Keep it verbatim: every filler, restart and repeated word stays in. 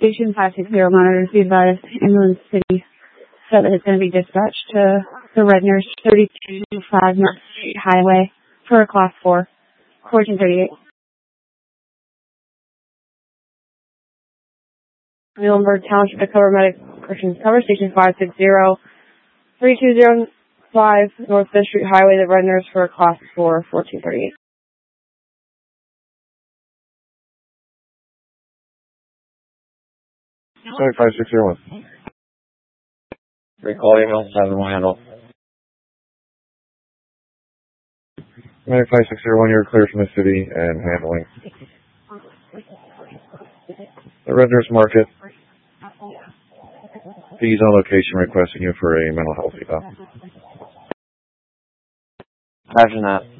Station five six zero monitors, be advised, Ambulance City seven is going to be dispatched to the Red Nurse thirty-two oh five North Street Highway for a Class four, fourteen thirty-eight. Muhlenberg Township to cover medic, corrections, cover Station five six zero, three two zero five North Fifth Street Highway, the Red Nurse for a Class four, fourteen thirty-eight. Sorry, five six zero one. Recall email seven one handle. Medic five six zero one, you're clear from the city and handling the Red Nurse Market. He's on location requesting you for a mental health eval. Imagine that.